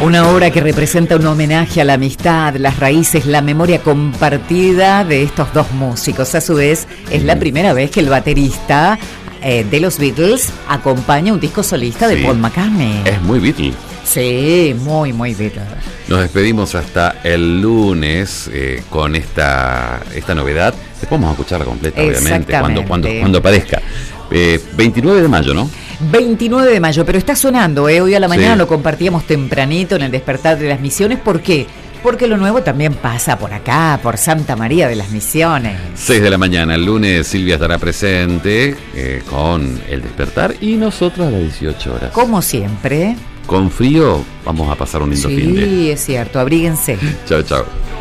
Una obra que representa un homenaje a la amistad, las raíces, la memoria compartida de estos dos músicos. A su vez, es la primera vez que el baterista de los Beatles acompaña un disco solista de Paul McCartney. Es muy Beatle. Sí, muy Beatle. Nos despedimos hasta el lunes con esta novedad. Después vamos a escucharla completa, obviamente, cuando aparezca. 29 de mayo, ¿no? 29 de mayo, pero está sonando, hoy a la mañana lo compartíamos tempranito en el Despertar de las Misiones. ¿Por qué? Porque lo nuevo también pasa por acá, por Santa María de las Misiones. 6 de la mañana, el lunes Silvia estará presente con el Despertar y nosotros a las 18 horas. Como siempre. Con frío vamos a pasar un lindo fin de. Sí, es cierto, abríguense. Chao.